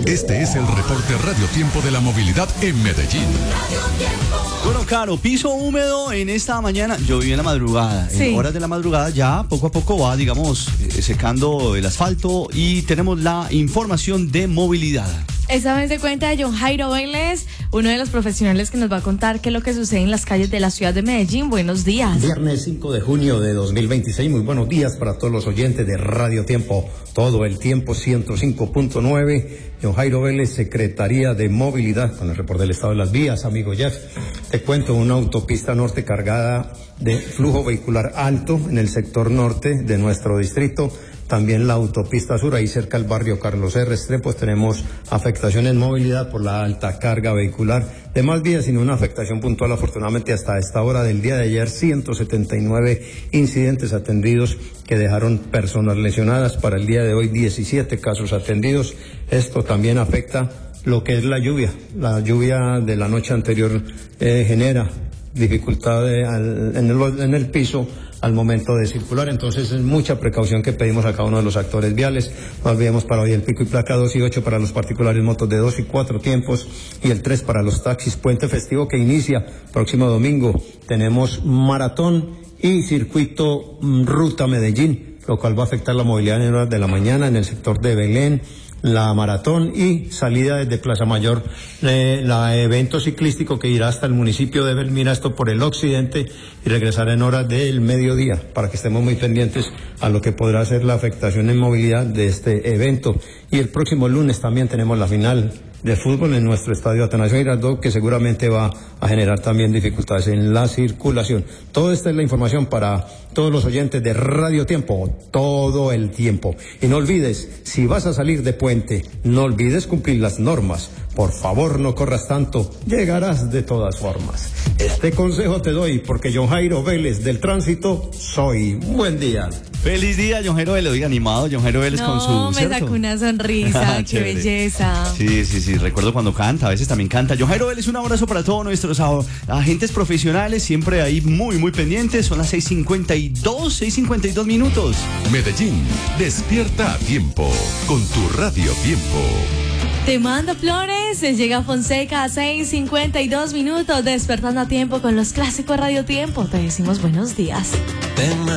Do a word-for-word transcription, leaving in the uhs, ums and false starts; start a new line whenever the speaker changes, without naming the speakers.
Este es el reporte Radio Tiempo de la movilidad en Medellín.
Bueno, Caro, piso húmedo en esta mañana. Yo viví en la madrugada.
Sí.
En horas de la madrugada ya poco a poco va, digamos, eh, secando el asfalto y tenemos la información de movilidad.
Esta vez se cuenta de John Jairo Vélez, uno de los profesionales que nos va a contar qué es lo que sucede en las calles de la ciudad de Medellín. Buenos días.
Viernes cinco de junio de dos mil veintiséis. Muy buenos días para todos los oyentes de Radio Tiempo. Todo el tiempo ciento cinco punto nueve. John Jairo Vélez, Secretaría de Movilidad, con el reporte del estado de las vías, amigo Jeff. Te cuento, una autopista norte cargada de flujo vehicular alto en el sector norte de nuestro distrito. También la autopista sur, ahí cerca del barrio Carlos R. Restrepo, tenemos afectación en movilidad por la alta carga vehicular. De más vías, sino una afectación puntual, afortunadamente hasta esta hora del día de ayer, ciento setenta y nueve incidentes atendidos que dejaron personas lesionadas. Para el día de hoy, diecisiete casos atendidos. Esto también afecta lo que es la lluvia. La lluvia de la noche anterior eh, genera dificultad de, al, en, el, en el piso al momento de circular, entonces es mucha precaución que pedimos a cada uno de los actores viales. No olvidemos para hoy el pico y placa dos y ocho para los particulares, motos de dos y cuatro tiempos, y el tres para los taxis. Puente festivo que inicia próximo domingo. Tenemos maratón y circuito mm, Ruta Medellín, lo cual va a afectar la movilidad en horas de la mañana en el sector de Belén, la maratón y salida desde Plaza Mayor, eh, la evento ciclístico que irá hasta el municipio de Belmira, esto por el occidente, y regresar en horas del mediodía, para que estemos muy pendientes a lo que podrá ser la afectación en movilidad de este evento. Y el próximo lunes también tenemos la final de fútbol en nuestro estadio Atanasio Girardot, que seguramente va a generar también dificultades en la circulación. Toda esta es la información para todos los oyentes de Radio Tiempo, todo el tiempo. Y no olvides, si vas a salir de puente, no olvides cumplir las normas. Por favor, no corras tanto, llegarás de todas formas. Este consejo te doy porque John Jairo Vélez del Tránsito soy. Buen día.
Feliz día, John Jairo Vélez. Oiga, animado John Jairo Vélez
no,
con su...
No, me
¿cierto?
sacó una sonrisa, qué
Chévere.
belleza.
Sí, sí, sí, recuerdo cuando canta, a veces también canta. John Jairo Vélez, un abrazo para todos nuestros agentes profesionales, siempre ahí muy, muy pendientes. Son las seis cincuenta y dos, seis cincuenta y dos minutos.
Medellín, despierta a tiempo con tu Radio Tiempo.
Te mando flores, llega Fonseca a seis cincuenta y dos minutos, despertando a tiempo con los clásicos Radio Tiempo. Te decimos buenos días.